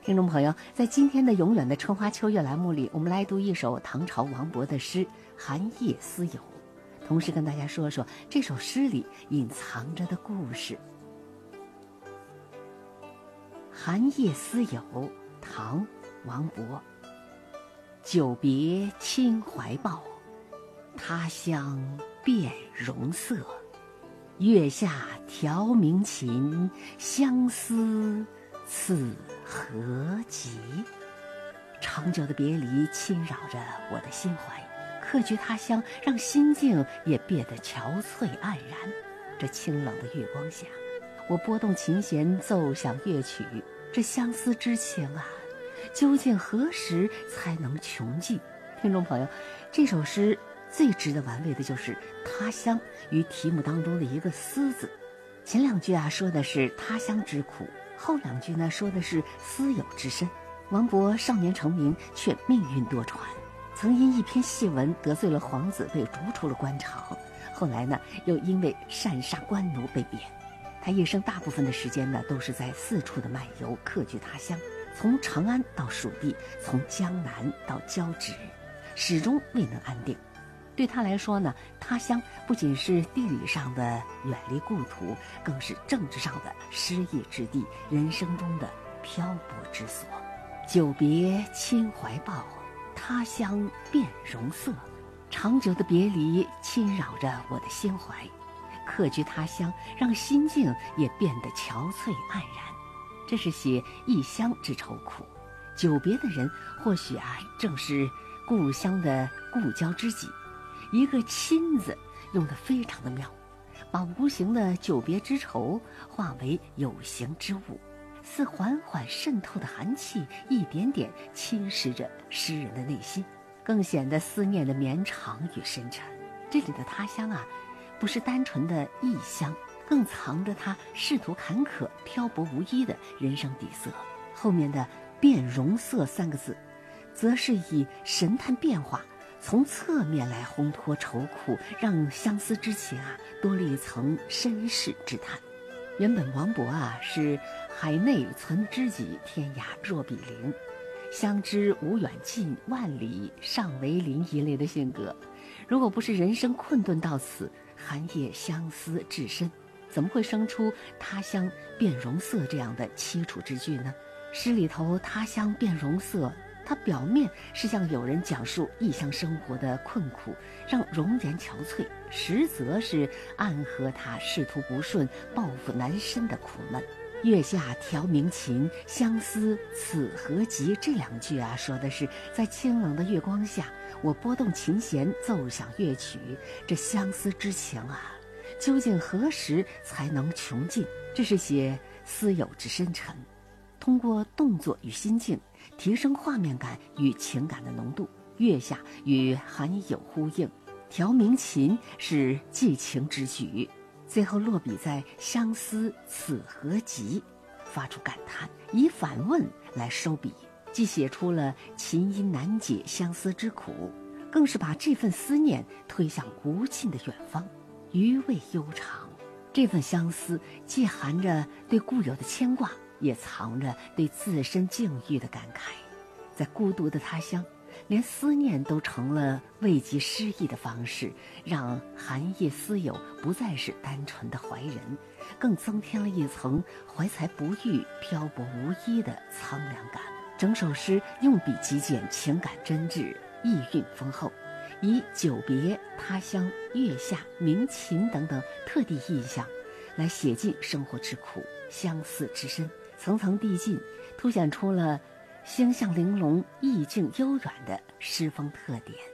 听众朋友，在今天的《永远的春花秋月》栏目里，我们来读一首唐朝王勃的诗《寒夜思友》，同时跟大家说说这首诗里隐藏着的故事。寒夜思友，唐·王勃。久别亲怀抱，他乡变容色。月下调鸣琴，相思此何极？长久的别离侵扰着我的心怀，客居他乡，让心境也变得憔悴黯然。这清冷的月光下，我拨动琴弦奏响乐曲，这相思之情啊，究竟何时才能穷尽？听众朋友，这首诗最值得玩味的就是他乡与题目当中的一个思字。前两句啊说的是他乡之苦，后两句呢说的是思友之深。王勃少年成名，却命运多舛，曾因一篇戏文得罪了皇子，被逐出了官场，后来呢又因为擅杀官奴被贬。他一生大部分的时间呢都是在四处的漫游，客居他乡，从长安到蜀地，从江南到交趾，始终未能安定。对他来说呢，他乡不仅是地理上的远离故土，更是政治上的失意之地，人生中的漂泊之所。久别亲怀抱，他乡变容色。长久的别离侵扰着我的心怀，客居他乡，让心境也变得憔悴黯然。这是写异乡之愁苦。久别的人或许啊正是故乡的故交知己。一个亲字用得非常的妙，把无形的久别之愁化为有形之物，似缓缓渗透的寒气，一点点侵蚀着诗人的内心，更显得思念的绵长与深沉。这里的他乡啊，不是单纯的异乡，更藏着他仕途坎坷、漂泊无依的人生底色。后面的变容色三个字，则是以神态变化，从侧面来烘托愁苦，让相思之情啊多了一层身世之叹。原本王勃啊是海内存知己，天涯若比邻，相知无远近，万里尚为邻一类的性格。如果不是人生困顿到此，寒夜相思至深，怎么会生出他乡变容色这样的凄楚之句呢？诗里头他乡变容色，它表面是向友人讲述异乡生活的困苦，让容颜憔悴，实则是暗合他仕途不顺、抱负难伸的苦闷。月下调鸣琴，相思此何极？这两句啊，说的是在清冷的月光下，我拨动琴弦奏响乐曲，这相思之情啊，究竟何时才能穷尽？这是写思友之深沉。通过动作与心境提升画面感与情感的浓度。月下与寒友呼应，调鸣琴是寄情之举，最后落笔在相思此何极，发出感叹，以反问来收笔，既写出了琴音难解相思之苦，更是把这份思念推向无尽的远方，余味悠长。这份相思既含着对故友的牵挂，也藏着对自身境遇的感慨。在孤独的他乡，连思念都成了慰藉失意的方式，让寒夜思友不再是单纯的怀人，更增添了一层怀才不遇、漂泊无依的苍凉感。整首诗用笔极简，情感真挚，意蕴丰厚，以久别、他乡、月下、鸣琴等等特地意象来写尽生活之苦、相思之深，层层递进，凸显出了星象玲珑、意境悠远的诗风特点。